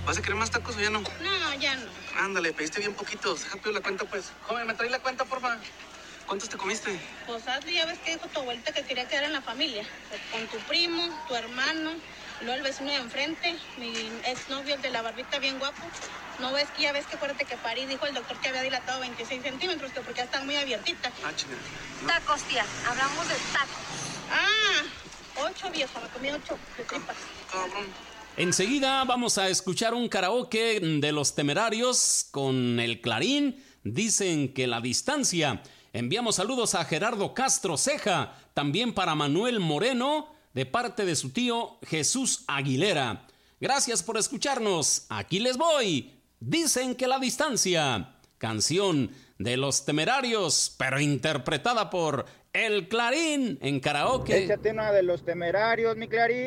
¿Vas a querer más tacos o ya no? No, ya no. Ándale, pediste bien poquitos. Deja pido la cuenta, pues. Joven, ¿me trae la cuenta, porfa? ¿Cuántos te comiste? Pues hazle, ya ves que dijo tu abuelita que quería quedar en la familia. Con tu primo, tu hermano, y luego el vecino de enfrente, mi exnovio, el de la barbita bien guapo. No ves que ya ves que acuérdate que parí, dijo el doctor que había dilatado 26 centímetros, que porque ya están muy abiertitas. Ah, chingada. No. Tacos, tía. Hablamos de tacos. Ah, 8 viejo, me comí 8 de tripas. Cabrón. Enseguida vamos a escuchar un karaoke de Los Temerarios con el Clarín. Dicen que la distancia. Enviamos saludos a Gerardo Castro Ceja, también para Manuel Moreno, de parte de su tío Jesús Aguilera. Gracias por escucharnos. Aquí les voy. Dicen que la distancia. Canción de Los Temerarios, pero interpretada por el Clarín en karaoke. Échate una de Los Temerarios, mi Clarín.